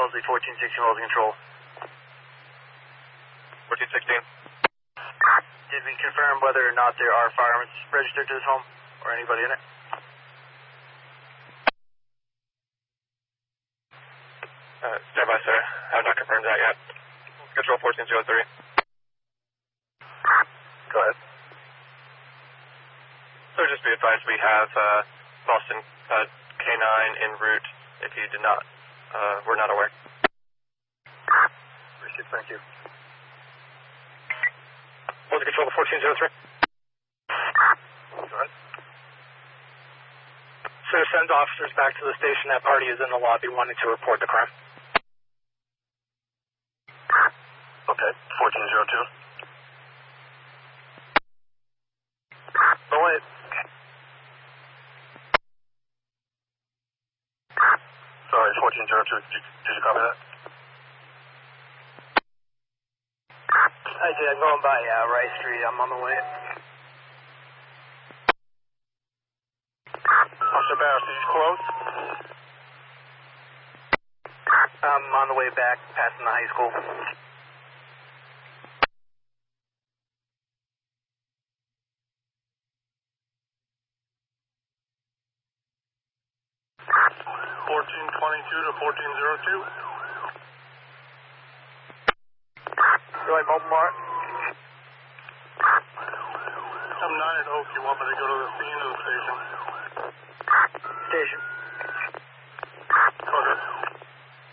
Wellesley, 1416, Wellesley Control. 1416. Did we confirm whether or not there are firearms registered to this home or anybody in it? Stand by, sir. I have not confirmed that yet. Control 1403. Go ahead. So just be advised we have Boston K9 en route if you did not, were not aware. Received, thank you. Wellesley Control 1403. Go ahead. Sir, send officers back to the station. That party is in the lobby wanting to report the crime. Okay, 1402. No, wait. Sorry, 1402. Did you copy that? I did. I'm going by Rice Street. I'm on the way. Officer Barros, did you close? I'm on the way back, passing the high school. to 1402. Go ahead, Mobile Mart. I'm 9 at Oak. You want me to go to the scene of the station? Station.